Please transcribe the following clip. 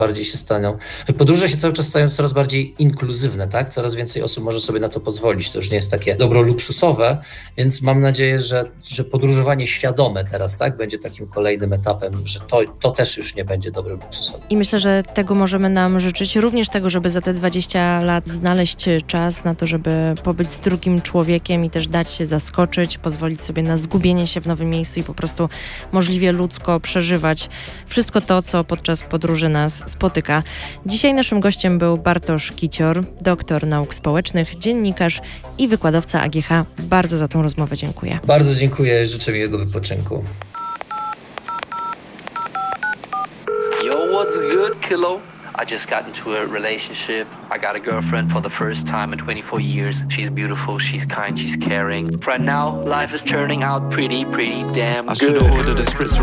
bardziej się staną. Podróże się cały czas stają coraz bardziej inkluzywne, tak? Coraz więcej osób może sobie na to pozwolić. To już nie jest takie dobro luksusowe, więc mam nadzieję, że podróżowanie świadome teraz, tak? Będzie takim kolejnym etapem, że to też już nie będzie dobro luksusowe. I myślę, że tego możemy nam życzyć. Również tego, żeby za te 20 lat znaleźć czas na to, żeby pobyć z drugim człowiekiem i też dać się zaskoczyć, pozwolić sobie na zgubienie się w nowym miejscu i po prostu możliwie ludzko przeżywać wszystko to, co podczas podróży nas spotyka. Dzisiaj naszym gościem był Bartosz Kicior, doktor nauk społecznych, dziennikarz i wykładowca AGH. Bardzo za tą rozmowę dziękuję. Bardzo dziękuję, życzę miłego wypoczynku. Yo, what's good, Kilo? I just got into a relationship. I got a girlfriend for the first time in 24 years. She's beautiful, she's kind, she's caring. Right now, life is turning out pretty damn good. I should've ordered a spritz